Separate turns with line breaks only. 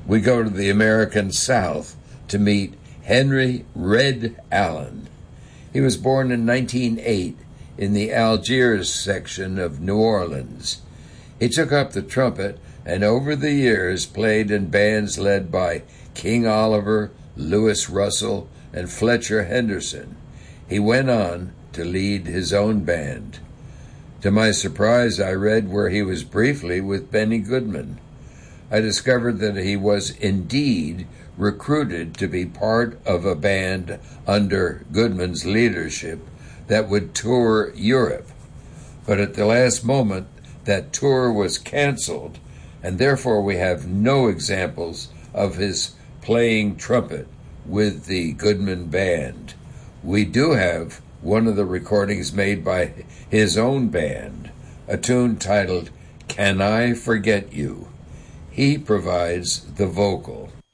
we go to the American South to meet Henry Red Allen. He was born in 1908 in the Algiers section of New Orleans. He took up the trumpet and over the years played in bands led by King Oliver, Lewis Russell, and Fletcher Henderson. He went on to lead his own band. To my surprise, I read where he was briefly with Benny Goodman. I discovered that he was indeed recruited to be part of a band under Goodman's leadership that would tour Europe. But at the last moment, that tour was canceled, and therefore we have no examples of his playing trumpet with the Goodman Band. We do have one of the recordings made by his own band, a tune titled "Can I Forget You?" He provides the vocal.